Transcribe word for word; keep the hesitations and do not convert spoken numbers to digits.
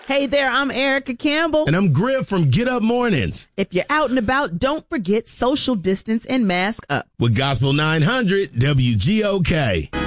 Hey there, I'm Erica Campbell. And I'm Griff from Get Up Mornings. If you're out and about, don't forget social distance and mask up. With Gospel nine hundred W G O K.